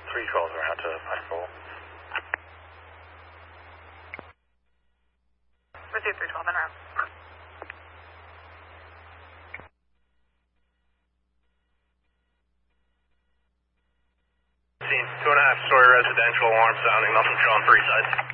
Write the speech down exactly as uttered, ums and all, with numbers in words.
Three calls around to five four. Receive three twelve en route. Scene, two and a half story residential, alarm sounding, nothing showing three sides.